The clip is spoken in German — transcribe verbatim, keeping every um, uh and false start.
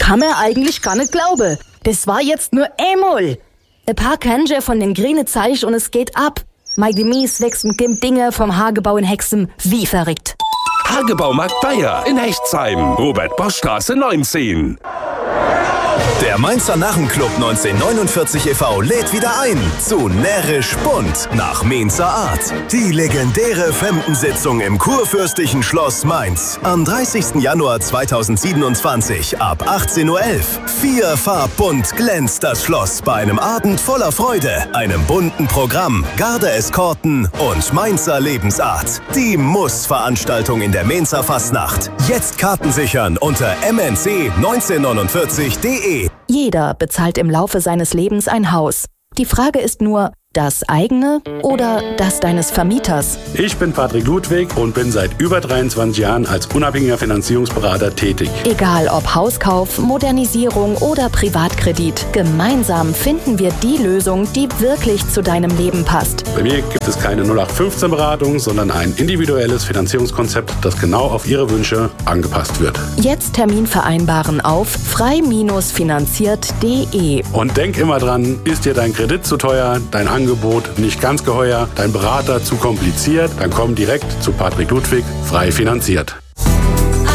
kann man eigentlich gar nicht glauben. Das war jetzt nur einmal. Ein paar Kanjer von den grünen Zeich und es geht ab. Mike Mies wächst mit dem Dinge vom Hagebau in Hexem wie verrückt. Hagebaumarkt Bayer in Hechtsheim. Robert-Bosch-Straße neunzehn. Der Mainzer Narrenclub neunzehnhundertneunundvierzig e V lädt wieder ein zu Närrisch Bunt nach Mainzer Art. Die legendäre Femdensitzung im Kurfürstlichen Schloss Mainz. Am dreißigsten Januar zweitausendsiebenundzwanzig ab achtzehn Uhr elf. Vierfarbbunt glänzt das Schloss bei einem Abend voller Freude, einem bunten Programm, Garde-Eskorten und Mainzer Lebensart. Die Muss-Veranstaltung in der Mainzer Fastnacht. Jetzt Karten sichern unter m n c neunzehnhundertneunundvierzig punkt de. Jeder bezahlt im Laufe seines Lebens ein Haus. Die Frage ist nur, das eigene oder das deines Vermieters? Ich bin Patrick Ludwig und bin seit über dreiundzwanzig Jahren als unabhängiger Finanzierungsberater tätig. Egal ob Hauskauf, Modernisierung oder Privatkredit, gemeinsam finden wir die Lösung, die wirklich zu deinem Leben passt. Bei mir gibt es keine null acht fünfzehn Beratung, sondern ein individuelles Finanzierungskonzept, das genau auf Ihre Wünsche angepasst wird. Jetzt Termin vereinbaren auf frei finanziert punkt de. Und denk immer dran, ist dir dein Kredit zu teuer, dein Angebot nicht ganz geheuer, dein Berater zu kompliziert, dann komm direkt zu Patrick Ludwig, frei finanziert.